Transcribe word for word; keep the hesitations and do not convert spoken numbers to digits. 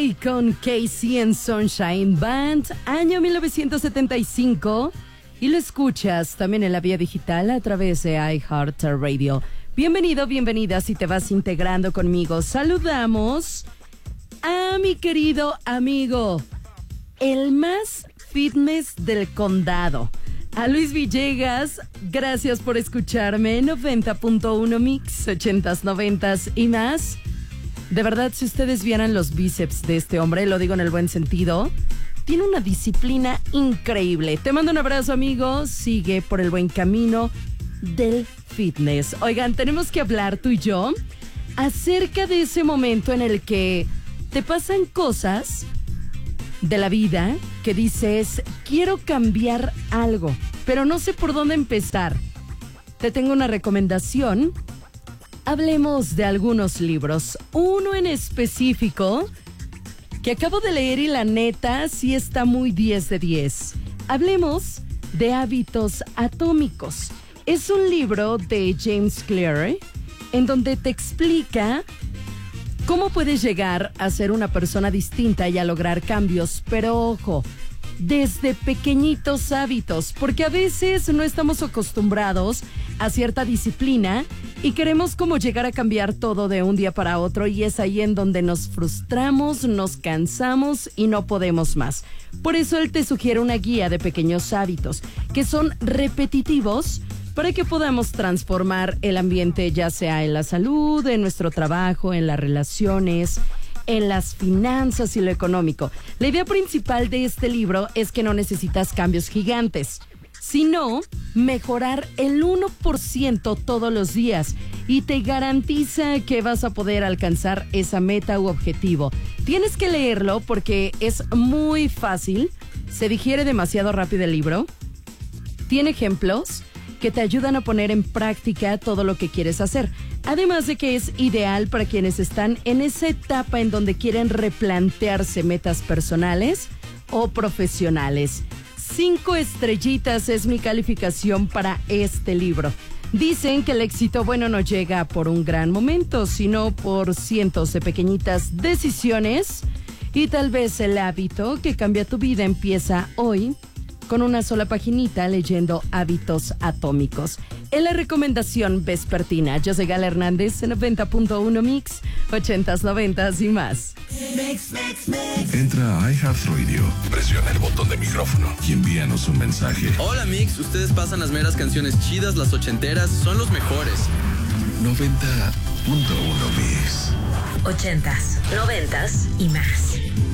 Boy con Casey and Sunshine Band, año mil novecientos setenta y cinco, y lo escuchas también en la vía digital a través de iHeartRadio. Bienvenido, bienvenida si te vas integrando conmigo. Saludamos a mi querido amigo, el más fitness del condado, a Luis Villegas. Gracias por escucharme. Noventa punto uno Mix, ochentas, noventas y más. De verdad, si ustedes vieran los bíceps de este hombre, lo digo en el buen sentido, tiene una disciplina increíble. Te mando un abrazo, amigo. Sigue por el buen camino del fitness. Oigan, tenemos que hablar tú y yo acerca de ese momento en el que te pasan cosas de la vida que dices, quiero cambiar algo, pero no sé por dónde empezar. Te tengo una recomendación. Hablemos de algunos libros. Uno en específico que acabo de leer y la neta sí está muy diez de diez. Hablemos de Hábitos Atómicos. Es un libro de James Clear en donde te explica cómo puedes llegar a ser una persona distinta y a lograr cambios, pero ojo, desde pequeñitos hábitos, porque a veces no estamos acostumbrados a cierta disciplina y queremos como llegar a cambiar todo de un día para otro, y es ahí en donde nos frustramos, nos cansamos y no podemos más. Por eso él te sugiere una guía de pequeños hábitos que son repetitivos para que podamos transformar el ambiente, ya sea en la salud, en nuestro trabajo, en las relaciones, en las finanzas y lo económico. La idea principal de este libro es que no necesitas cambios gigantes, sino mejorar el uno por ciento todos los días, y te garantiza que vas a poder alcanzar esa meta u objetivo. Tienes que leerlo porque es muy fácil, se digiere demasiado rápido el libro, tiene ejemplos que te ayudan a poner en práctica todo lo que quieres hacer. Además de que es ideal para quienes están en esa etapa en donde quieren replantearse metas personales o profesionales. Cinco estrellitas es mi calificación para este libro. Dicen que el éxito bueno no llega por un gran momento, sino por cientos de pequeñitas decisiones, y tal vez el hábito que cambia tu vida empieza hoy con una sola paginita leyendo Hábitos Atómicos. En la recomendación vespertina, yo soy Gala Hernández, en noventa punto uno Mix, ochentas, noventas y más. Mix, mix, mix. Entra a iHeartRadio, presiona el botón de micrófono y envíanos un mensaje. Hola Mix, ustedes pasan las meras canciones chidas, las ochenteras, son los mejores. noventa punto uno Mix. Ochentas, noventas y más.